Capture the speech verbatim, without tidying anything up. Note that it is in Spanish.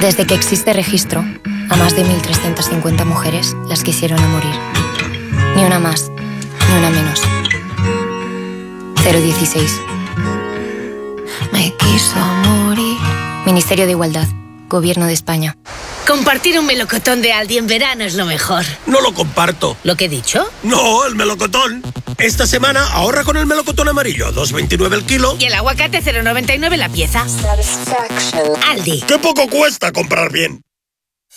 Desde que existe registro, a más de mil trescientas cincuenta mujeres las quisieron a morir. Ni una más, ni una menos. cero dieciséis. Me quiso morir. Ministerio de Igualdad, Gobierno de España. Compartir un melocotón de Aldi en verano es lo mejor. No lo comparto. ¿Lo que he dicho? No, el melocotón. Esta semana ahorra con el melocotón amarillo, dos veintinueve el kilo. Y el aguacate cero noventa y nueve la pieza. Aldi. ¡Qué poco cuesta comprar bien!